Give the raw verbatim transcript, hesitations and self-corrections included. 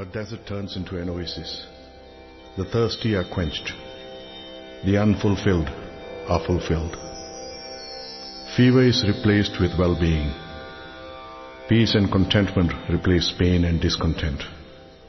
A desert turns into an oasis. The thirsty are quenched. The unfulfilled are fulfilled. Fever is replaced with well-being. Peace and contentment replace pain and discontent.